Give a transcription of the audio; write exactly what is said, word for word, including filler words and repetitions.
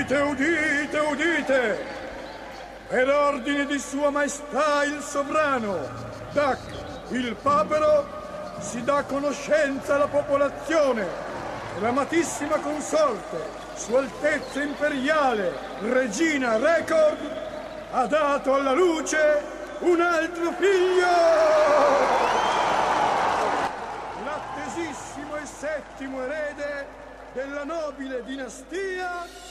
Udite, udite, udite! Per ordine di Sua Maestà il Sovrano, Dac, il Papero, si dà conoscenza alla popolazione che l'amatissima consorte, Sua Altezza Imperiale, Regina Record, ha dato alla luce un altro figlio! L'attesissimo e settimo erede della nobile dinastia